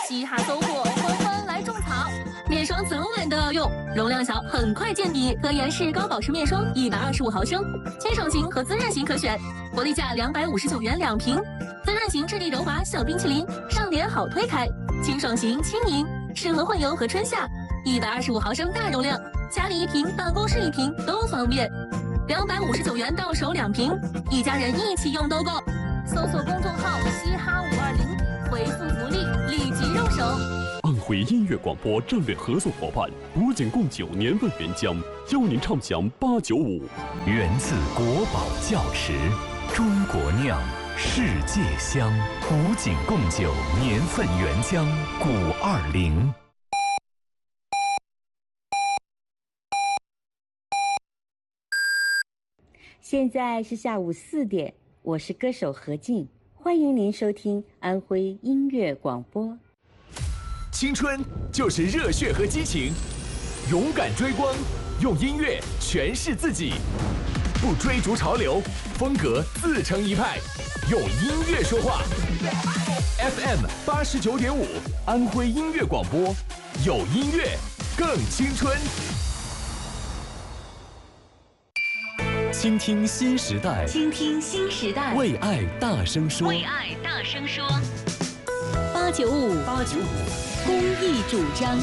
嘻哈搜火，欢欢来种草。面霜早晚都要用，容量小，很快见底。科颜氏高保湿面霜125毫升，清爽型和滋润型可选，活力价259元2瓶。滋润型质地柔滑，像冰淇淋，上脸好推开。清爽型轻盈，适合混油和春夏。125毫升大容量，家里1瓶，办公室1瓶都方便。259元到手2瓶，一家人一起用都够。搜索公众号嘻哈520，回复福利立即入手。 安徽音乐广播战略合作伙伴古井贡酒年份原浆，邀您畅享895。 源自国宝窖池，中国酿，世界香。古井贡酒年份原浆520。 现在是下午4点，我是歌手何静，欢迎您收听安徽音乐广播。 青春就是热血和激情，勇敢追光，用音乐诠释自己，不追逐潮流，风格自成一派，用音乐说话。FM 89.5，安徽音乐广播，有音乐更青春。 倾听新时代， 倾听新时代， 为爱大声说， 为爱大声说。895公益主张。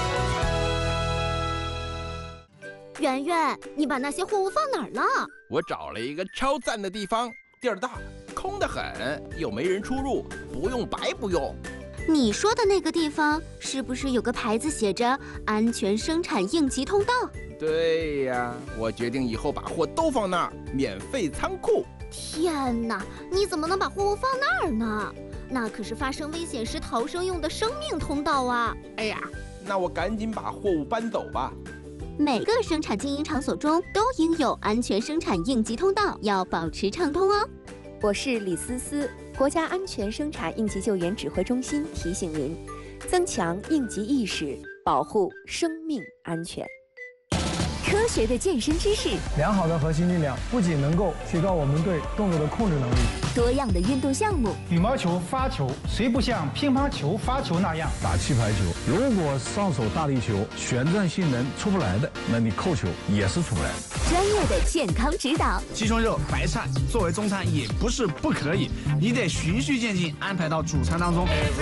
圆圆，你把那些货物放哪儿了？ 我找了一个超赞的地方，地儿大，空得很，又没人出入，不用白不用。 你说的那个地方是不是有个牌子写着安全生产应急通道？ 对呀，我决定以后把货都放那儿，免费仓库。 天哪，你怎么能把货物放那儿呢？那可是发生危险时逃生用的生命通道啊！ 哎呀，那我赶紧把货物搬走吧。 每个生产经营场所中都应有安全生产应急通道，要保持畅通哦。 我是李思思，国家安全生产应急救援指挥中心提醒您，增强应急意识，保护生命安全。科学的健身知识， 良好的核心力量不仅能够提高我们对动作的控制能力， 多样的运动项目， 羽毛球发球虽不像乒乓球发球那样打气排球，如果上手大力球旋转性能出不来的，那你扣球也是出不来的。 专业的健康指导， 鸡胸肉、白菜作为中餐也不是不可以，你得循序渐进安排到主餐当中。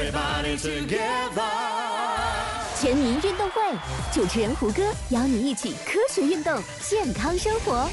全民运动会，主持人胡歌邀你一起科学运动，健康生活。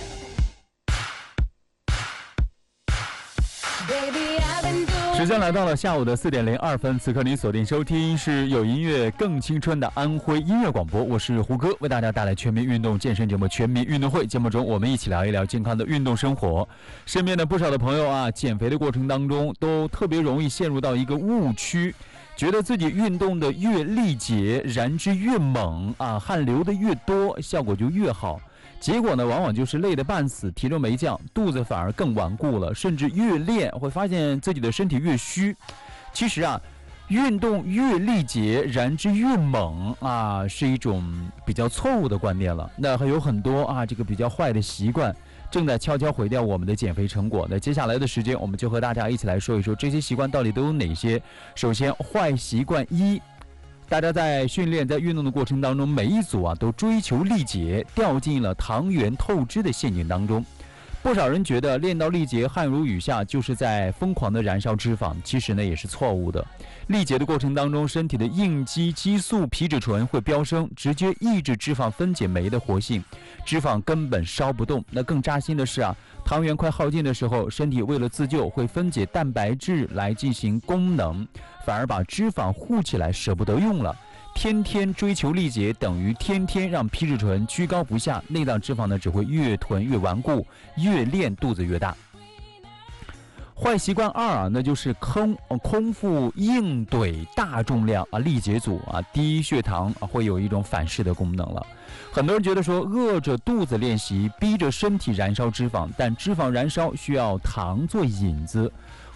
时间来到了下午的4点02分，此刻您锁定收听是有音乐更青春的安徽音乐广播，我是胡歌，为大家带来全民运动健身节目《全民运动会》。节目中，我们一起聊一聊健康的运动生活。身边的不少的朋友啊，减肥的过程当中，都特别容易陷入到一个误区，觉得自己运动的越力竭，燃脂越猛啊，汗流的越多，效果就越好。结果呢，往往就是累得半死，体重没降，肚子反而更顽固了，甚至越练会发现自己的身体越虚。其实啊，运动越力竭，燃脂越猛啊，是一种比较错误的观念了。那还有很多啊，这个比较坏的习惯，正在悄悄毁掉我们的减肥成果。那接下来的时间，我们就和大家一起来说一说这些习惯到底都有哪些。首先，坏习惯1。大家在训练、在运动的过程当中，每一组啊都追求力竭，掉进了糖原透支的陷阱当中。不少人觉得练到力竭、汗如雨下就是在疯狂的燃烧脂肪，其实呢也是错误的。力竭的过程当中，身体的应激激素皮质醇会飙升，直接抑制脂肪分解酶的活性，脂肪根本烧不动。那更扎心的是啊，糖原快耗尽的时候，身体为了自救会分解蛋白质来进行功能，反而把脂肪护起来，舍不得用了。天天追求力竭，等于天天让皮质醇居高不下，内脏脂肪呢只会越囤越顽固，越练肚子越大。坏习惯2啊，那就是空腹硬怼大重量啊，力竭组啊，低血糖啊会有一种反噬的功能了。很多人觉得说饿着肚子练习，逼着身体燃烧脂肪，但脂肪燃烧需要糖做引子。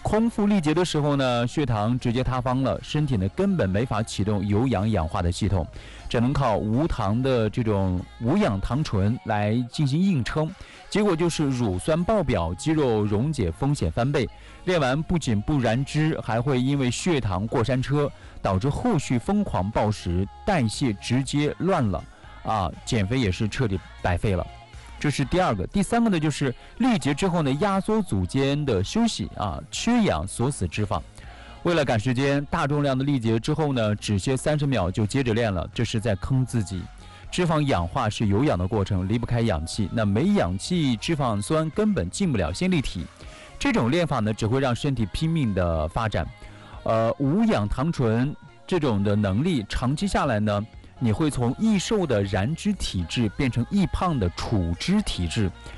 空腹力竭的时候呢，血糖直接塌方了，身体呢根本没法启动有氧氧化的系统，只能靠无糖的这种无氧糖醇来进行硬撑，结果就是乳酸爆表，肌肉溶解风险翻倍。练完不仅不燃脂，还会因为血糖过山车，导致后续疯狂暴食，代谢直接乱了啊！减肥也是彻底白费了。这是第二个。第三个呢，就是力竭之后呢，压缩组间的休息啊，缺氧锁死脂肪。为了赶时间，大重量的力竭之后呢，只歇30秒就接着练了，这是在坑自己。脂肪氧化是有氧的过程，离不开氧气，那没氧气，脂肪酸根本进不了线粒体。这种练法呢，只会让身体拼命的发展。无氧糖醇这种的能力，长期下来呢，你会从易瘦的燃脂体质变成易胖的储脂体质。